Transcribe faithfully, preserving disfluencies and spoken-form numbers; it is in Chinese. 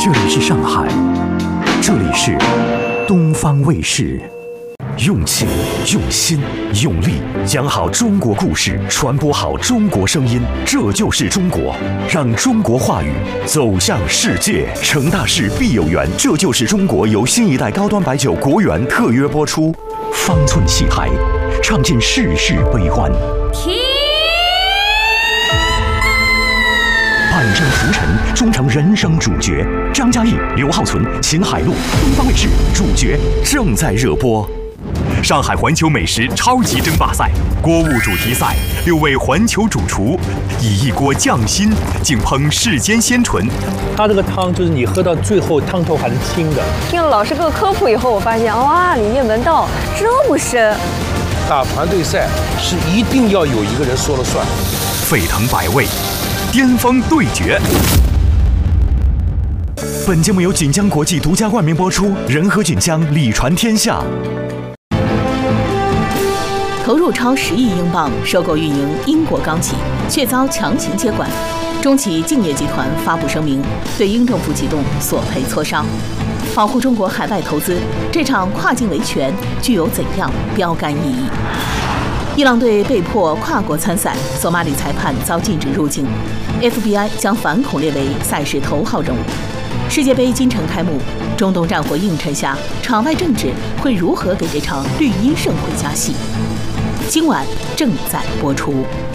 这里是上海，这里是东方卫视。用情、用心、用力，讲好中国故事，传播好中国声音，这就是中国。让中国话语走向世界。成大事必有缘，这就是中国由新一代高端白酒国源特约播出。方寸戏海，唱尽世事悲欢。 停！ 半生浮沉，终成人生主角。张嘉译、刘浩存、秦海璐，东方卫视主角正在热播。 上海环球美食超级争霸赛锅物主题赛，六位环球主厨以一锅匠心，竟烹世间鲜醇。 它这个汤就是你喝到最后汤头还是清的。 听了老师个科普以后，我发现哇，里面门道这么深。 打团队赛是一定要有一个人说了算。 沸腾百味，巅峰对决。 本节目由锦江国际独家冠名播出，仁和锦江，礼传天下。 投入超十亿英镑收购运营英国钢企，却遭强行接管。中企敬业集团发布声明，对英政府启动索赔磋商。保护中国海外投资，这场跨境维权具有怎样标杆意义？伊朗队被迫跨国参赛，索马里裁判遭禁止入境 ，F B I 将反恐列为赛事头号任务。世界杯今晨开幕，中东战火映衬下，场外政治会如何给这场绿衣盛会加戏？今晚正在播出。